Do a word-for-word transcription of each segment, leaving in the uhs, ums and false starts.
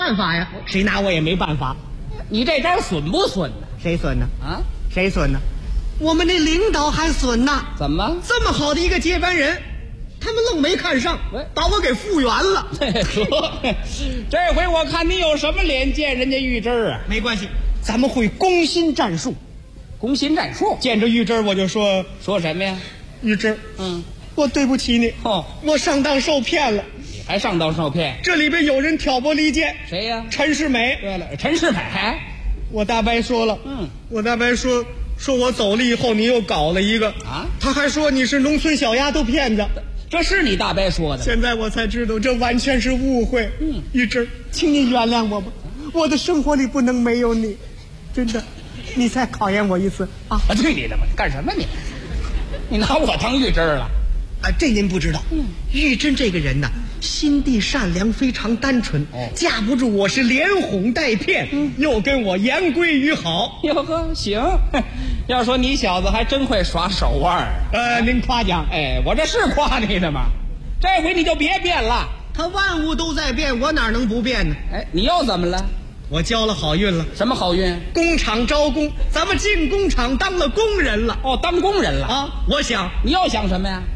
办法呀，谁拿我也没办法。 你这招损不损呢？ 谁损呢？ 啊， 谁损呢？我们那领导还损呢。 怎么？ 这么好的一个接班人，他们愣没看上，把我给复原了。 这回我看你有什么脸见人家玉芝啊？ 没关系，咱们会攻心战术。 攻心战术？ 见着玉芝我就说说什么呀？ 玉芝， 嗯， 我对不起你。 哦， 我上当受骗了。 你还上当受骗？ 这里边有人挑拨离间。 谁呀？ 陈世美。 对了，陈世美。 我大伯说了， 嗯， 我大伯说说我走了以后你又搞了一个啊， 他还说你是农村小丫头骗子。 这是你大伯说的。 现在我才知道这完全是误会。 嗯， 玉芝，请你原谅我吧，我的生活里不能没有你，真的，你再考验我一次啊！ 啊，去你的吧！干什么你？你拿我当玉芝了？ 啊，这您不知道。嗯，玉芝这个人呢，心地善良，非常单纯。哦，架不住我是连哄带骗，嗯，又跟我言归于好。 哟呵，行。要说你小子还真会耍手腕儿。 呃，您夸奖。 哎，我这是夸你的吗？这回你就别变了。 他万物都在变，我哪能不变呢？ 哎，你又怎么了？ 我交了好运了。 什么好运？ 工厂招工，咱们进工厂当了工人了。 哦，当工人了啊！我想， 你又想什么呀？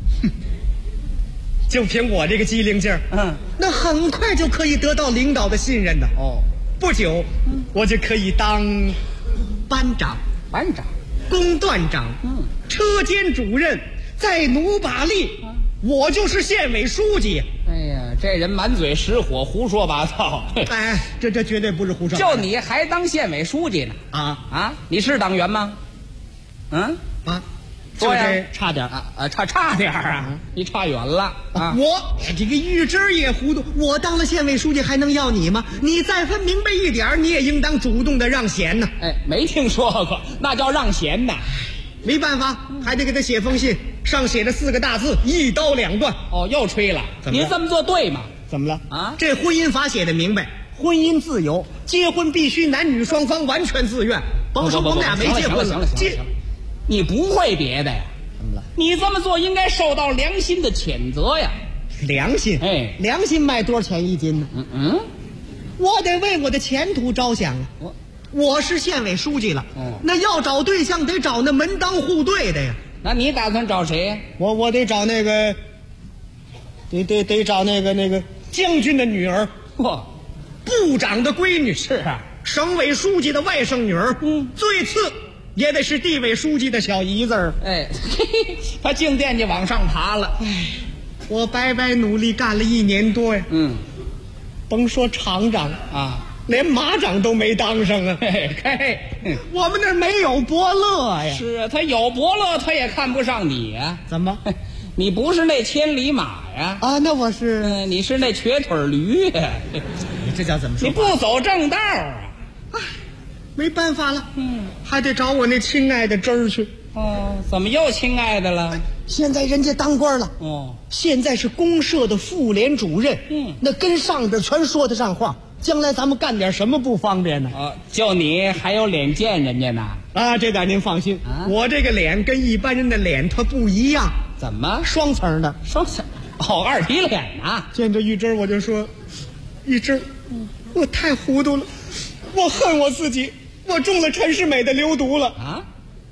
就凭我这个机灵劲儿， 嗯， 那很快就可以得到领导的信任的。 哦， 不久，嗯，我就可以当班长、 班长、 工段长、 嗯， 车间主任，再努把力，嗯，我就是县委书记。 哎呀，这人满嘴实火，胡说八道。 哎，这这绝对不是胡说。 就你还当县委书记呢？ 啊啊！你是党员吗？嗯啊。 就这差点啊啊，差差点啊！嗯，你差远了啊！ 我这个玉芝也糊涂，我当了县委书记还能要你吗？你再分明白一点，你也应当主动的让贤呢。 哎，没听说过，那叫让贤呐。 没办法，还得给他写封信，上写着四个大字：一刀两断。 哦，又吹了。您这么做对吗？ 怎么了啊？ 这婚姻法写的明白，婚姻自由，结婚必须男女双方完全自愿。甭说我们俩没结婚了， 行了行了行了，你不会别的呀？ 怎么了？ 你这么做应该受到良心的谴责呀！ 良心？ 哎， 良心卖多少钱一斤呢？ 嗯嗯， 我得为我的前途着想啊！我我是县委书记了， 嗯， 那要找对象得找那门当户对的呀。 那你打算找谁呀？ 我我得找那个，得得得找那个那个将军的女儿， 嚯， 部长的闺女， 是啊， 省委书记的外甥女儿， 嗯， 最次也得是地委书记的小姨子儿。 哎，嘿嘿，他净惦记往上爬了。 哎，我白白努力干了一年多呀， 嗯， 甭说厂长啊， 连马长都没当上啊。 嘿嘿， 我们那儿没有伯乐呀。 是啊，他有伯乐，他也看不上你呀。 怎么？ 你不是那千里马呀？ 啊，那我是， 嗯，你是那瘸腿驴呀。 你这叫怎么说？ 你不走正道啊！ 哎，没办法了， 嗯， 还得找我那亲爱的侄儿去。 哦，怎么又亲爱的了？ 现在人家当官了， 哦， 现在是公社的妇联主任， 嗯， 那跟上边全说得上话。将来咱们干点什么不方便呢？ 哦，就你还有脸见人家呢？ 啊，这点您放心， 啊， 我这个脸跟一般人的脸它不一样。 怎么？ 双层的， 双层？哦，二皮脸呐！ 见着玉芝我就说，玉芝，嗯，我太糊涂了，我恨我自己，我中了陈世美的流毒了啊！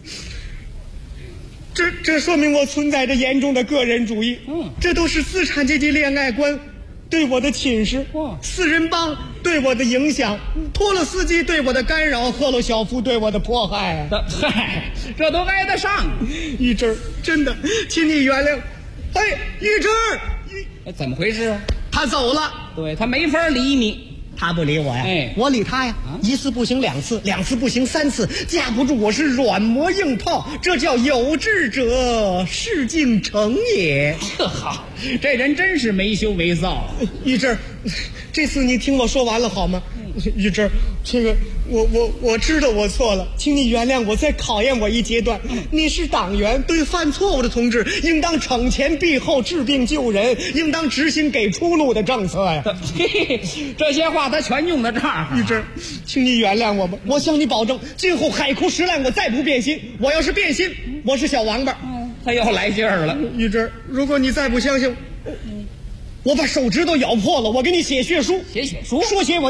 这这说明我存在着严重的个人主义， 嗯， 这都是资产阶级恋爱观对我的侵蚀， 哇， 四人帮对我的影响，托洛斯基对我的干扰，赫鲁晓夫对我的迫害啊！ 嗨，这都挨得上。 玉芝，真的，请你原谅。哎，玉芝， 哎，怎么回事？ 他走了， 对，他没法理你。 他不理我呀， 哎， 我理他呀，啊，一次不行两次，两次不行三次，架不住我是软磨硬泡，这叫有志者事竟成也。 这好，这人真是没羞没臊。 玉芝，这次你听我说完了好吗？玉芝，这个我我我知道我错了，请你原谅我，再考验我一阶段。你是党员，对犯错误的同志，应当惩前毖后，治病救人，应当执行给出路的政策呀。 这些话他全用得上。 玉芝，请你原谅我吧，我向你保证，今后海枯石烂，我再不变心。我要是变心，我是小王八。 嗯，他又来劲儿了。 玉芝，如果你再不相信，我把手指头咬破了，我给你写血书， 写血书， 书写我